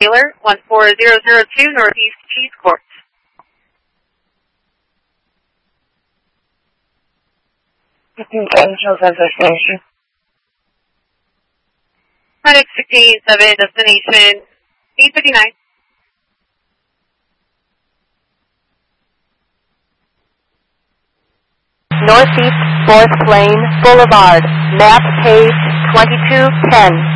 Taylor, 14002 Northeast Cheese Court. Angels as destination. Medic 1687, destination 859. Northeast 4th Lane Boulevard, map page 2210.